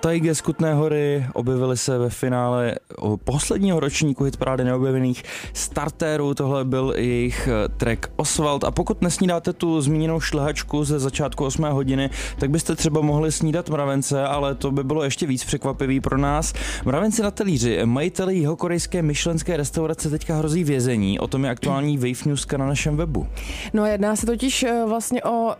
Taige z Kutné Hory, objevili se ve finále posledního ročníku hitparády neobjevených startérů, tohle byl jejich track Oswald a pokud nesnídáte tu zmíněnou šlehačku ze začátku 8 hodiny, tak byste třeba mohli snídat mravence, ale to by bylo ještě víc překvapivý pro nás. Mravenci na talíři, majiteli jihokorejské myšlenské restaurace teďka hrozí vězení, o tom je aktuální Wave Newska na našem webu. No jedná se totiž vlastně o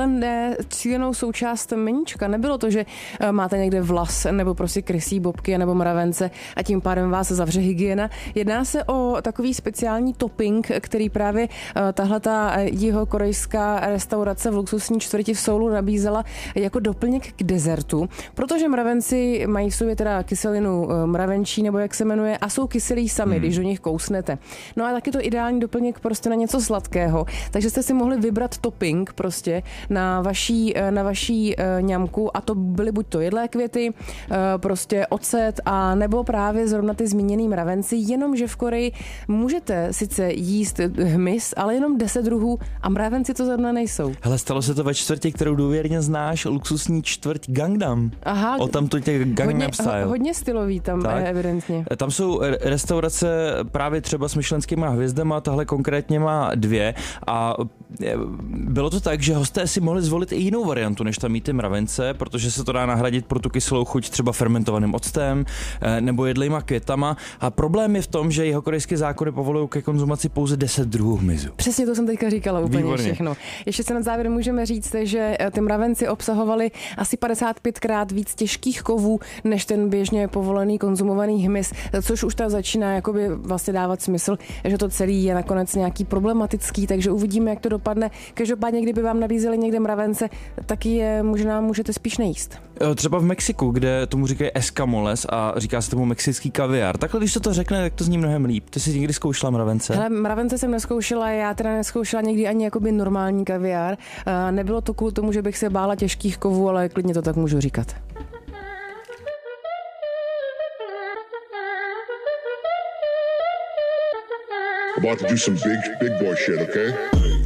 cílenou součást meníčka. Nebylo to, že máte někde vlas nebo prostě krysí bobky nebo mravence a tím pádem vás zavře hygiena. Jedná se o takový speciální topping, který právě tahleta jihokorejská restaurace v luxusní čtvrti v Soulu nabízela jako doplněk k dezertu, protože mravenci mají v sobě teda kyselinu mravenčí nebo jak se jmenuje a jsou kyselí sami, když do nich kousnete. No a taky to ideální doplněk prostě na něco sladkého, takže jste si mohli vybrat topping prostě na vaší ňamku a to byly buď to jedlé květy, prostě ocet a nebo právě zrovna ty zmíněný mravenci, jenomže v Koreji můžete sice jíst hmyz, ale jenom 10 druhů a mravenci to zrovna nejsou. Hele, stalo se to ve čtvrti, kterou důvěrně znáš, luxusní čtvrť Gangnam. Aha. O tam to těch Gangnam Style. Hodně stylový tam evidentně. Tam jsou restaurace právě třeba s myšlenskýma hvězdama, tahle konkrétně má 2 a bylo to tak, že hosté si mohli zvolit i jinou variantu, než tam mít ty mravence, protože se to dá nahradit pro tu kyselou chuť třeba fermentovaným octem nebo jedlejma květama a problém je v tom, že jihokorejské zákony povolují ke konzumaci pouze 10 druhů hmyzu. Přesně to jsem teďka říkala úplně Výborně. Všechno. Ještě se na závěr můžeme říct, že ty mravenci obsahovali asi 55krát víc těžkých kovů, než ten běžně povolený konzumovaný hmyz, což už tak začíná jakoby vlastně dávat smysl, že to celý je nakonec nějaký problematický, takže uvidíme, jak to dopadne. Každopádně, kdyby vám nabízeli někde mravence, taky je možná můžete spíš nejíst. Třeba v Mexiku, kde tomu říkají escamoles a říká se tomu mexický kaviár. Takhle, když se to řekne, tak to zní mnohem líp. Ty jsi někdy zkoušela mravence? Hele, mravence jsem neskoušela, já teda neskoušela někdy ani jakoby normální kaviár. Nebylo to kvůli tomu, že bych se bála těžkých kovů, ale klidně to tak můžu říkat. About to do some big boy shit, okay?